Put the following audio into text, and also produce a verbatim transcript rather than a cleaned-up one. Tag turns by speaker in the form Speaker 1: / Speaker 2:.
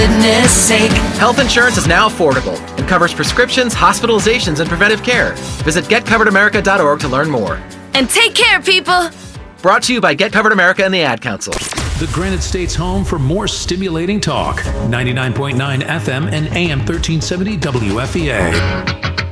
Speaker 1: goodness sake.
Speaker 2: Health insurance is now affordable and covers prescriptions, hospitalizations, and preventive care. Visit get covered america dot org to learn more.
Speaker 1: And take care, people.
Speaker 2: Brought to you by Get Covered America and the Ad Council.
Speaker 3: The Granite State's home for more stimulating talk. ninety-nine point nine F M and A M thirteen seventy W F E A.